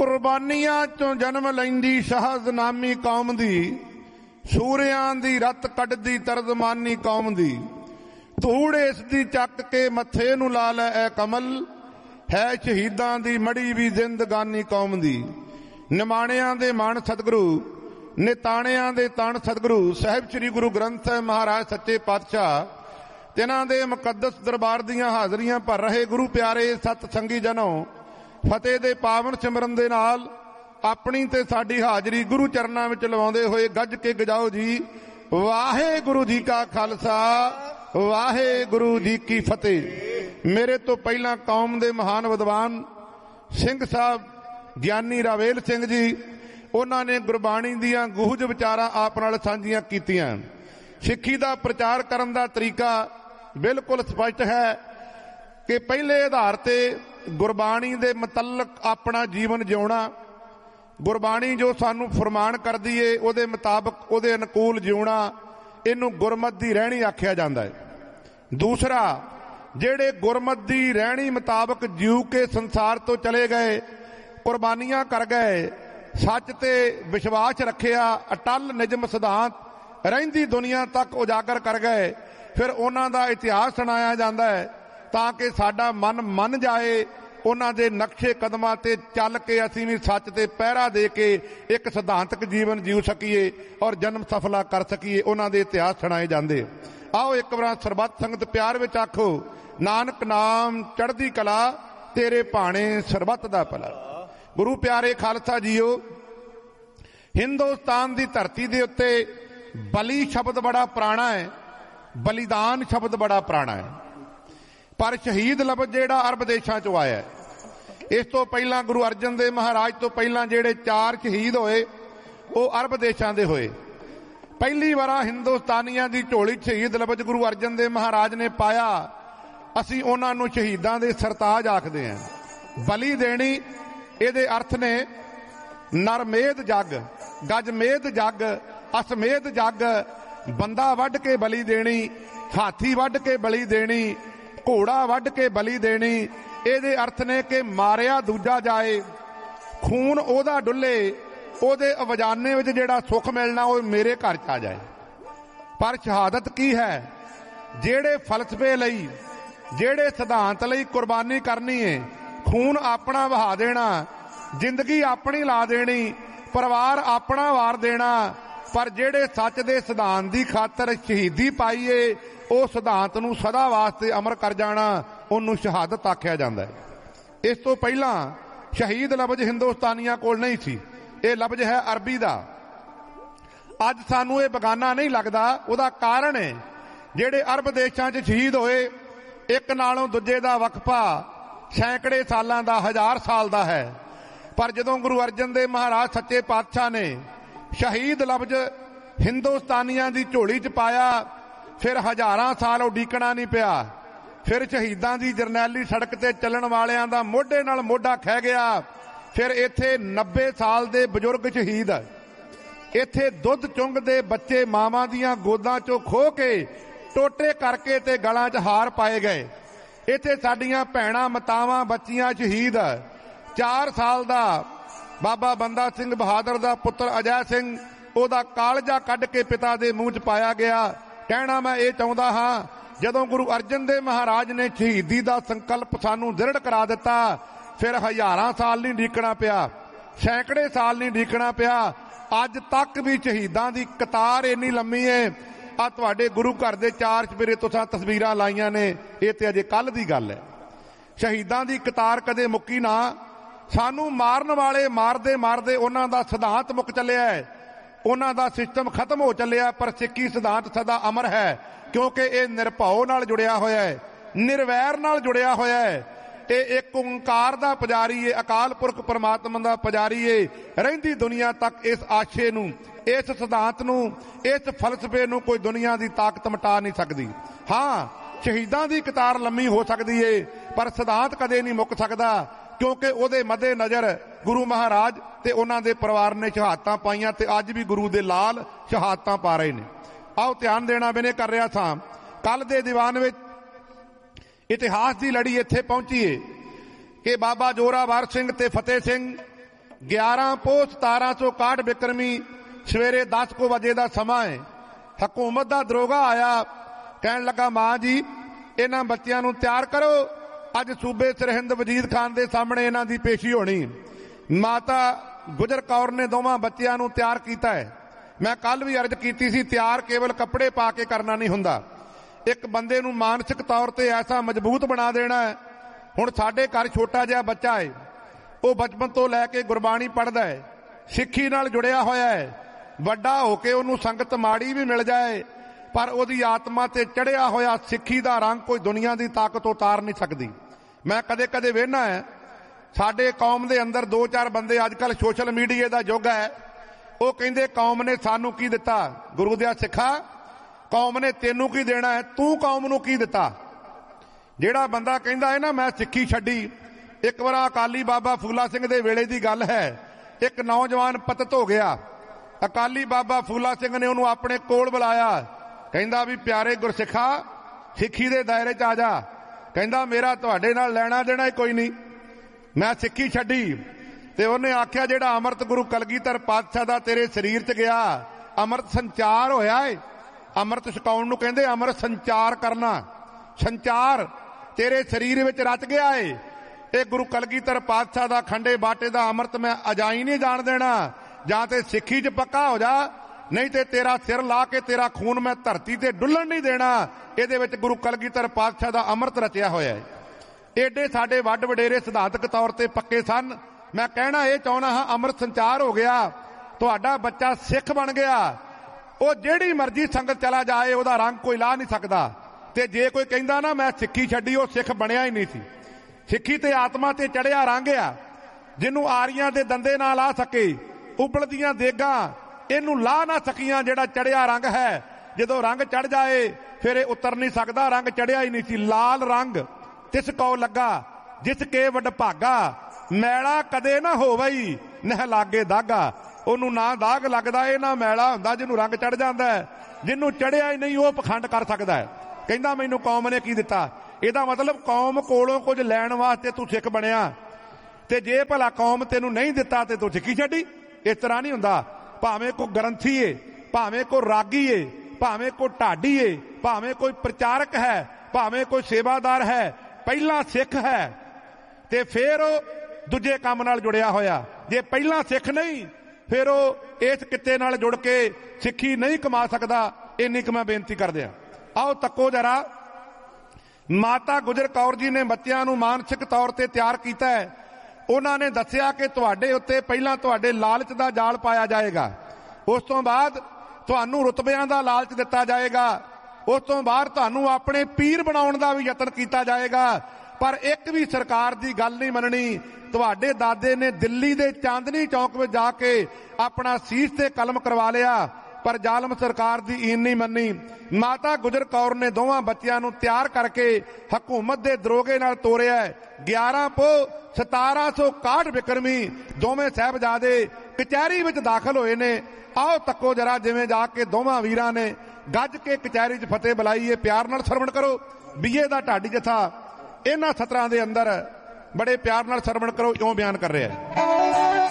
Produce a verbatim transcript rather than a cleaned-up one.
कुर्बानियां चों जन्म लैंदी शहजनामी कौम दी, सूरियां दी रत कढदी तरजमानी कौम दी। धूड़ इस दी चक के मथे नू ला लै ऐ कमल, है शहीदां दी मड़ी भी जिंदगानी कौम दी। निमाणियां दे मान सतगुरु, निताणियां दे तन सतगुरु साहिब श्री गुरु ग्रंथ साहिब महाराज सच्चे पातशाह, तिन्हां दे मुकद्दस दरबार दीयां हाज़रियां भर रहे गुरु प्यारे सत संगी जनों, फतेह दे पावन सिमरन दे नाल अपनी ते साडी हाज़री गुरु चरनां विच लवाउंदे होए गज के गजाओ जी वाहेगुरु जी का खालसा वाहेगुरु जी की फतेह। मेरे तो पहला कौम दे महान विद्वान सिंह साहब ਗਿਆਨੀ ਰਾਵੇਲ ਸਿੰਘ जी, ਉਹਨਾਂ ਨੇ ਗੁਰਬਾਣੀ ਦੀਆਂ ਗੂਝ ਵਿਚਾਰਾਂ ਆਪ ਨਾਲ ਸਾਂਝੀਆਂ ਕੀਤੀਆਂ। ਸਿੱਖੀ ਦਾ ਪ੍ਰਚਾਰ ਕਰਨ ਦਾ ਤਰੀਕਾ ਬਿਲਕੁਲ ਸਪਸ਼ਟ ਹੈ ਕਿ ਪਹਿਲੇ ਆਧਾਰ ਤੇ ਗੁਰਬਾਣੀ ਦੇ ਮੁਤਲਕ ਆਪਣਾ ਜੀਵਨ ਜਿਉਣਾ, ਗੁਰਬਾਣੀ ਜੋ ਸਾਨੂੰ ਫਰਮਾਨ ਕਰਦੀ ਏ ਉਹਦੇ ਮੁਤਾਬਕ ਉਹਦੇ ਅਨੁਕੂਲ ਜਿਉਣਾ, ਇਹਨੂੰ ਗੁਰਮਤਿ ਦੀ ਰਹਿਣੀ ਆਖਿਆ ਜਾਂਦਾ ਹੈ। ਦੂਸਰਾ, ਜਿਹੜੇ ਗੁਰਮਤਿ ਦੀ ਰਹਿਣੀ ਮੁਤਾਬਕ ਜੀਉ ਕੇ ਸੰਸਾਰ ਤੋਂ ਚਲੇ ਗਏ, ਕੁਰਬਾਨੀਆਂ ਕਰ ਗਏ, ਸੱਚ ਤੇ ਵਿਸ਼ਵਾਸ ਰੱਖਿਆ, ਅਟਲ ਨਿਜਮ ਸਿਧਾਂਤ ਰਹਿੰਦੀ ਦੁਨੀਆ ਤੱਕ ਉਜਾਗਰ ਕਰ ਗਏ, ਫਿਰ ਉਹਨਾਂ ਦਾ ਇਤਿਹਾਸ ਸੁਣਾਇਆ ਜਾਂਦਾ ਹੈ ਤਾਂ ਕਿ ਸਾਡਾ ਮਨ ਮੰਨ ਜਾਏ, ਉਹਨਾਂ ਦੇ ਨਕਸ਼ੇ ਕਦਮਾਂ ਤੇ ਚੱਲ ਕੇ ਅਸੀਂ ਵੀ ਸੱਚ ਤੇ ਪਹਿਰਾ ਦੇ ਕੇ ਇੱਕ ਸਿਧਾਂਤਕ ਜੀਵਨ ਜੀਉ ਸਕੀਏ ਔਰ ਜਨਮ ਸਫਲਾ ਕਰ ਸਕੀਏ। ਉਹਨਾਂ ਦੇ ਇਤਿਹਾਸ ਸੁਣਾਏ ਜਾਂਦੇ। ਆਓ ਇੱਕ ਵਾਰ ਸਰਬੱਤ ਸੰਗਤ ਪਿਆਰ ਵਿੱਚ ਆਖੋ, ਨਾਨਕ ਨਾਮ ਚੜ੍ਹਦੀ ਕਲਾ, ਤੇਰੇ ਭਾਣੇ ਸਰਬੱਤ ਦਾ ਭਲਾ। गुरु प्यारे खालसा जीओ, हिंदुस्तान की धरती के उत्ते बली शब्द बड़ा पुराना है, बलिदान शब्द बड़ा पुराना है, पर शहीद लफ्ज़ जिहड़ा अरब देशों चों आया है। इस तो पहला गुरु अर्जन देव महाराज तो पहला जिहड़े चार शहीद होए वो अरब देशों के होए। पहली बार हिंदुस्तानियों की झोली शहीद लफ्ज़ गुरु अर्जन देव महाराज ने पाया। असीं उन्हां नूं शहीदां दे सरताज आखदे हां। बली देनी ਇਹਦੇ ਅਰਥ ਨੇ ਨਰਮੇਦ ਜੱਗ, ਗਜਮੇਦ ਜੱਗ, ਅਸਮੇਦ ਜੱਗ, ਬੰਦਾ ਵੱਢ ਕੇ ਬਲੀ ਦੇਣੀ, ਹਾਥੀ ਵੱਢ ਕੇ ਬਲੀ ਦੇਣੀ, ਘੋੜਾ ਵੱਢ ਕੇ ਬਲੀ ਦੇਣੀ। ਇਹਦੇ ਅਰਥ ਨੇ ਕਿ ਮਾਰਿਆ ਦੂਜਾ ਜਾਏ, ਖੂਨ ਉਹਦਾ ਡੁੱਲੇ, ਉਹਦੇ ਅਵਜਾਨੇ ਵਿੱਚ ਜਿਹੜਾ ਸੁੱਖ ਮਿਲਣਾ ਉਹ ਮੇਰੇ ਘਰ 'ਚ ਆ ਜਾਏ। ਪਰ ਸ਼ਹਾਦਤ ਕੀ ਹੈ? ਜਿਹੜੇ ਫਲਸਫੇ ਲਈ, ਜਿਹੜੇ ਸਿਧਾਂਤ ਲਈ ਕੁਰਬਾਨੀ ਕਰਨੀ ਹੈ, खून अपना बहा देना, जिंदगी अपनी ला देनी, परिवार अपना वार देना, पर जेड़े सच दे सिद्धांत की खातर शहीदी पाईए उस सिद्धांत नूं सदा वास्ते अमर कर जाना, उन्नूं शहादत आख्या जांदा है। इस तो पहला शहीद लफ्ज़ हिंदुस्तानियां कोल नहीं सी, ये लफ्ज़ है अरबी दा। अज सानूं ये बगाना नहीं लगदा, उहदा कारण है जेड़े अरब देशां 'च शहीद होए, एक नालों दूजे दा वक्फा सैकड़े सालों का, हजार साल का है। पर जदों गुरु अर्जन देव महाराज सच्चे पातशाह ने शहीद लफ्ज़ हिंदुस्तानियों की झोली च पाया, फिर हजारां साल उडीकना नहीं पिया। फिर शहीदां की जरनैली सड़क ते चलण वालियां दा मोढे नाल मोढा खह गया। फिर इत्थे नब्बे साल दे बजुर्ग शहीद, इत्थे दुध चुंगदे बच्चे मावां दियां गोदां चों खो के टोटे करके ते गलां च हार पाए गए। इत्थे साडियां भैणां मातावां बच्चियां शहीद। चार साल दा बाबा बंदा सिंह बहादुर दा पुत्र अजय सिंह, ओदा कालजा कढ के पिता दे मूँह च पाया गया। कहना मैं ये चाहुंदा हां, जदों गुरु अर्जन देव महाराज ने शहीदी दा संकल्प सानूं दृढ़ करा दिता, फिर हजारां साल नहीं ढीकना पिया, सैकड़े साल नहीं ढीकना पिया। अज तक भी शहीदां दी कतार इन्नी लंमी है। आ तुहाडे गुरु घर दे चार चपेरे तुसां तस्वीरां लाईयां ने, ये ते अजे कल दी गल है। शहीदां दी कतार कदे मुक्की ना। सानू मारन वाले मारदे मारदे उन्हां दा सिद्धांत मुक चलिया है, उन्हां दा सिस्टम खत्म हो चलिया, पर सिक्खी सिद्धांत सदा अमर है, क्योंकि ये निरभौ नाल जुड़िया होया है, निर्वैर नाल जुड़िया होया है। ये एक ओंकार दा पुजारी है, अकाल पुरख परमात्मा दा पुजारी है। रहिंदी दुनिया तक इस आशे नूं, इस सिद्धांत नूं, इस फलसफे नूं कोई दुनिया की ताकत मिटा नहीं सकती। हाँ, शहीदां दी कतार लंमी हो सकती है, पर सिद्धांत कदे नहीं मुक सकता, क्योंकि उहदे मद्दे नज़र गुरु महाराज ते उन्हां दे परिवार ने शहादतां पाईयां ते अज भी गुरु दे लाल शहादतां पा रहे ने। आओ ध्यान देना मैंने कर रहा था, कल दे दीवान विच इतिहास की लड़ी इत्थे पहुंची है कि बाबा जोरावर सिंह ते फतेह सिंह ਗਿਆਰਾਂ ਪੋਹ ਸਤਾਰਾਂ ਸੌ ਇਕਾਹਠ ਬਿਕਰਮੀ ਸਵੇਰੇ ਦਸ ਕੁ ਵਜੇ ਦਾ ਸਮਾਂ ਹੈ। ਹਕੂਮਤ ਦਾ ਦਰੋਗਾ ਆਇਆ, ਕਹਿਣ ਲੱਗਾ ਮਾਂ ਜੀ ਇਹਨਾਂ ਬੱਚਿਆਂ ਨੂੰ ਤਿਆਰ ਕਰੋ, ਅੱਜ ਸੂਬੇ ਸਰਹਿੰਦ ਵਜੀਦ ਖਾਨ ਦੇ ਸਾਹਮਣੇ ਇਹਨਾਂ ਦੀ ਪੇਸ਼ੀ ਹੋਣੀ। ਮਾਤਾ ਗੁਜਰ ਕੌਰ ਨੇ ਦੋਵਾਂ ਬੱਚਿਆਂ ਨੂੰ ਤਿਆਰ ਕੀਤਾ ਹੈ। ਮੈਂ ਕੱਲ ਵੀ ਅਰਜ਼ ਕੀਤੀ ਸੀ, ਤਿਆਰ ਕੇਵਲ ਕੱਪੜੇ ਪਾ ਕੇ ਕਰਨਾ ਨਹੀਂ ਹੁੰਦਾ, ਇੱਕ ਬੰਦੇ ਨੂੰ ਮਾਨਸਿਕ ਤੌਰ ਤੇ ਐਸਾ ਮਜ਼ਬੂਤ ਬਣਾ ਦੇਣਾ ਹੈ। ਹੁਣ ਸਾਡੇ ਘਰ ਛੋਟਾ ਜਿਹਾ ਬੱਚਾ ਹੈ, ਉਹ ਬਚਪਨ ਤੋਂ ਲੈ ਕੇ ਗੁਰਬਾਣੀ ਪੜ੍ਹਦਾ ਹੈ, ਸਿੱਖੀ ਨਾਲ ਜੁੜਿਆ ਹੋਇਆ ਹੈ। ਵੱਡਾ ਹੋ ਕੇ ਉਹਨੂੰ ਸੰਗਤ ਮਾੜੀ ਵੀ ਮਿਲ ਜਾਏ, ਪਰ ਉਹਦੀ ਆਤਮਾ ਤੇ ਚੜਿਆ ਹੋਇਆ ਸਿੱਖੀ ਦਾ ਰੰਗ ਕੋਈ ਦੁਨੀਆ ਦੀ ਤਾਕਤ ਉਤਾਰ ਨਹੀਂ ਸਕਦੀ। ਮੈਂ ਕਦੇ ਕਦੇ ਵੇਖਣਾ ਹੈ, ਸਾਡੇ ਕੌਮ ਦੇ ਅੰਦਰ ਦੋ ਚਾਰ ਬੰਦੇ, ਅੱਜ ਕੱਲ੍ਹ ਸੋਸ਼ਲ ਮੀਡੀਆ ਦਾ ਯੁੱਗ ਹੈ, ਉਹ ਕਹਿੰਦੇ ਕੌਮ ਨੇ ਸਾਨੂੰ ਕੀ ਦਿੱਤਾ। ਗੁਰੂ ਦਿਆ ਸਿੱਖਾ, ਕੌਮ ਨੇ ਤੈਨੂੰ ਕੀ ਦੇਣਾ ਹੈ, ਤੂੰ ਕੌਮ ਨੂੰ ਕੀ ਦਿੱਤਾ। ਜਿਹੜਾ ਬੰਦਾ ਕਹਿੰਦਾ ਹੈ ਨਾ ਮੈਂ ਸਿੱਖੀ ਛੱਡੀ, ਇੱਕ ਵਾਰ ਅਕਾਲੀ ਬਾਬਾ ਫੂਲਾ ਸਿੰਘ ਦੇ ਵੇਲੇ ਦੀ ਗੱਲ ਹੈ, ਇੱਕ ਨੌਜਵਾਨ ਪਤਿਤ ਹੋ ਗਿਆ। ਅਕਾਲੀ ਬਾਬਾ ਫੂਲਾ ਸਿੰਘ ਨੇ ਉਹਨੂੰ ਆਪਣੇ ਕੋਲ ਬੁਲਾਇਆ, ਕਹਿੰਦਾ ਵੀ ਪਿਆਰੇ ਗੁਰਸਿੱਖਾ ਸਿੱਖੀ ਦੇ ਦਾਇਰੇ 'ਚ ਆ ਜਾ। ਕਹਿੰਦਾ ਮੇਰਾ ਤੁਹਾਡੇ ਨਾਲ ਲੈਣਾ ਦੇਣਾ ਹੀ ਕੋਈ ਨਹੀਂ, ਮੈਂ ਸਿੱਖੀ ਛੱਡੀ। ਤੇ ਉਹਨੇ ਆਖਿਆ ਜਿਹੜਾ ਅੰਮ੍ਰਿਤ ਗੁਰੂ ਕਲਗੀਧਰ ਪਾਤਸ਼ਾਹ ਦਾ ਤੇਰੇ ਸਰੀਰ 'ਚ ਗਿਆ, ਅੰਮ੍ਰਿਤ ਸੰਚਾਰ ਹੋਇਆ ਏ। ਅੰਮ੍ਰਿਤ ਛਕਾਉਣ ਨੂੰ ਕਹਿੰਦੇ ਅੰਮ੍ਰਿਤ ਸੰਚਾਰ ਕਰਨਾ, ਸੰਚਾਰ ਤੇਰੇ ਸਰੀਰ ਵਿੱਚ ਰਚ ਗਿਆ ਏ। ਇਹ ਗੁਰੂ ਕਲਗੀਧਰ ਪਾਤਸ਼ਾਹ ਦਾ ਖੰਡੇ ਬਾਟੇ ਦਾ ਅੰਮ੍ਰਿਤ ਮੈਂ ਅਜਾਈ ਨਹੀਂ ਜਾਣ ਦੇਣਾ। ਜਾਂ ਤੇ ਸਿੱਖੀ 'ਚ ਪੱਕਾ ਹੋ ਜਾ, ਨਹੀਂ ਤੇ ਤੇਰਾ ਸਿਰ ਲਾ ਕੇ ਤੇਰਾ ਖੂਨ ਮੈਂ ਧਰਤੀ ਤੇ ਡੁੱਲਣ ਨਹੀਂ ਦੇਣਾ। ਇਹਦੇ ਵਿੱਚ ਗੁਰੂ ਕਲਗੀਧਰ ਪਾਤਸ਼ਾਹ ਦਾ ਅੰਮ੍ਰਿਤ ਰਚਿਆ ਹੋਇਆ ਹੈ। ਏਡੇ ਸਾਡੇ ਵੱਡ ਵਡੇਰੇ ਸਿਧਾਂਤਕ ਤੌਰ ਤੇ ਪੱਕੇ ਸਨ। ਮੈਂ ਕਹਿਣਾ ਇਹ ਚਾਹੁੰਦਾ ਹਾਂ, ਅੰਮ੍ਰਿਤ ਸੰਚਾਰ ਹੋ ਗਿਆ, ਤੁਹਾਡਾ ਬੱਚਾ ਸਿੱਖ ਬਣ ਗਿਆ, ਉਹ ਜਿਹੜੀ ਮਰਜ਼ੀ ਸੰਗਤ ਚਲਾ ਜਾਏ ਉਹਦਾ ਰੰਗ ਕੋਈ ਲਾ ਨਹੀਂ ਸਕਦਾ। ਤੇ ਜੇ ਕੋਈ ਕਹਿੰਦਾ ਨਾ ਮੈਂ ਸਿੱਖੀ ਛੱਡੀ, ਉਹ ਸਿੱਖ ਬਣਿਆ ਹੀ ਨਹੀਂ ਸੀ। ਸਿੱਖੀ ਤੇ ਆਤਮਾ ਤੇ ਚੜਿਆ ਰੰਗ ਆ, ਜਿਹਨੂੰ ਆਰੀਆਂ ਦੇ ਦੰਦੇ ਨਾ ਲਾ ਸਕੇ, ਉਬਲਦੀਆਂ ਦੇਗਾਂ ਇਹਨੂੰ ਲਾ ਨਾ ਸਕੀਆਂ। ਜਿਹੜਾ ਚੜਿਆ ਰੰਗ ਹੈ, ਜਦੋਂ ਰੰਗ ਚੜ ਜਾਏ ਫਿਰ ਇਹ ਉਤਰ ਨਹੀਂ ਸਕਦਾ। ਰੰਗ ਚੜਿਆ ਹੀ ਨਹੀਂ ਸੀ। ਲਾਲ ਰੰਗ ਤਿਸ ਕੋ ਲੱਗਾ ਜਿਸ ਕੇ ਵਡਭਾਗਾ, ਮੈਲਾ ਕਦੇ ਨਾ ਹੋਵਈ ਨਹਿ ਲਾਗੇ ਦਾਗਾ। ਉਹਨੂੰ ਨਾ ਦਾਗ ਲੱਗਦਾ, ਇਹ ਨਾ ਮੈਲਾ ਹੁੰਦਾ ਜਿਹਨੂੰ ਰੰਗ ਚੜ ਜਾਂਦਾ ਹੈ। ਜਿਹਨੂੰ ਚੜਿਆ ਹੀ ਨਹੀਂ ਉਹ ਪਖੰਡ ਕਰ ਸਕਦਾ ਹੈ। ਕਹਿੰਦਾ ਮੈਨੂੰ ਕੌਮ ਨੇ ਕੀ ਦਿੱਤਾ। ਇਹਦਾ ਮਤਲਬ ਕੌਮ ਕੋਲੋਂ ਕੁਝ ਲੈਣ ਵਾਸਤੇ ਤੂੰ ਸਿੱਖ ਬਣਿਆ, ਤੇ ਜੇ ਭਲਾ ਕੌਮ ਤੈਨੂੰ ਨਹੀਂ ਦਿੱਤਾ ਤੇ ਤੂੰ ਸਿੱਖੀ ਛੱਡੀ। ਇਸ ਤਰ੍ਹਾਂ ਨਹੀਂ ਹੁੰਦਾ। ਭਾਵੇਂ ਕੋਈ ਗ੍ਰੰਥੀ ਏ, ਭਾਵੇਂ ਕੋਈ ਰਾਗੀ ਏ, ਭਾਵੇਂ ਕੋਈ ਢਾਡੀ ਏ, ਭਾਵੇਂ ਕੋਈ ਪ੍ਰਚਾਰਕ ਹੈ, ਭਾਵੇਂ ਕੋਈ ਸੇਵਾਦਾਰ ਹੈ, ਪਹਿਲਾਂ ਸਿੱਖ ਹੈ ਤੇ ਫਿਰ ਉਹ ਦੂਜੇ ਕੰਮ ਨਾਲ ਜੁੜਿਆ ਹੋਇਆ। ਜੇ ਪਹਿਲਾਂ ਸਿੱਖ ਨਹੀਂ ਫਿਰ ਉਹ ਇਸ ਕਿੱਤੇ ਨਾਲ ਜੁੜ ਕੇ ਸਿੱਖੀ ਨਹੀਂ ਕਮਾ ਸਕਦਾ। ਇੰਨੀ ਕੁ ਮੈਂ ਬੇਨਤੀ ਕਰਦੇ ਆ। ਆਓ ਤੱਕੋ ਜਰਾ, ਮਾਤਾ ਗੁਜਰ ਕੌਰ ਜੀ ਨੇ ਬੱਚਿਆਂ ਨੂੰ ਮਾਨਸਿਕ ਤੌਰ ਤੇ ਤਿਆਰ ਕੀਤਾ ਹੈ। ਉਹਨਾਂ ਨੇ ਦੱਸਿਆ ਕਿ ਤੁਹਾਡੇ ਉੱਤੇ ਪਹਿਲਾਂ ਤੁਹਾਡੇ ਲਾਲਚ ਦਾ ਜਾਲ ਪਾਇਆ ਜਾਏਗਾ, ਉਸ ਤੋਂ ਬਾਅਦ ਤੁਹਾਨੂੰ ਰੁਤਬਿਆਂ ਦਾ ਲਾਲਚ ਦਿੱਤਾ ਜਾਏਗਾ, ਉਸ ਤੋਂ ਬਾਅਦ ਤੁਹਾਨੂੰ ਆਪਣੇ ਪੀਰ ਬਣਾਉਣ ਦਾ ਵੀ ਯਤਨ ਕੀਤਾ ਜਾਏਗਾ। ਪਰ ਇੱਕ ਵੀ ਸਰਕਾਰ ਦੀ ਗੱਲ ਨਹੀਂ ਮੰਨਣੀ। ਤੁਹਾਡੇ ਦਾਦੇ ਨੇ ਦਿੱਲੀ ਦੇ ਚਾਂਦਨੀ ਚੌਕ ਵਿੱਚ ਜਾ ਕੇ ਆਪਣਾ ਸੀਸ ਤੇ ਕਲਮ ਕਰਵਾ ਲਿਆ, ਪਰ ਜ਼ਾਲਮ ਸਰਕਾਰ ਦੀ ਈਨ ਨਹੀਂ ਮੰਨੀ। ਮਾਤਾ ਗੁਜਰ ਕੌਰ ਨੇ ਦੋਵਾਂ ਬੱਚਿਆਂ ਨੂੰ ਤਿਆਰ ਕਰਕੇ ਹਕੂਮਤ ਦੇ ਦਰੋਗੇ ਨਾਲ ਤੋਰਿਆ। ਗਿਆਰਾਂ ਪੋਹ ਸਤਾਰਾਂ ਸੌ ਇਕਾਹਠ ਬਿਕਰਮੀ ਦੋਵੇਂ ਸਾਹਿਬਜ਼ਾਦੇ ਕਚਹਿਰੀ ਵਿੱਚ ਦਾਖਲ ਹੋਏ ਨੇ। ਆਓ ਤੱਕੋ ਜਰਾ, ਜਿਵੇਂ ਜਾ ਕੇ ਦੋਵਾਂ ਵੀਰਾਂ ਨੇ ਗੱਜ ਕੇ ਕਚਹਿਰੀ 'ਚ ਫਤਿਹ ਬੁਲਾਈਏ। ਪਿਆਰ ਨਾਲ ਸਰਵਣ ਕਰੋ। ਬੀਏ ਦਾ ਢਾਡੀ ਜਥਾ ਇਹਨਾਂ ਸਤਰਾਂ ਦੇ ਅੰਦਰ ਬੜੇ ਪਿਆਰ ਨਾਲ ਸਰਵਣ ਕਰੋ, ਇਉਂ ਬਿਆਨ ਕਰ ਰਿਹਾ ਹੈ।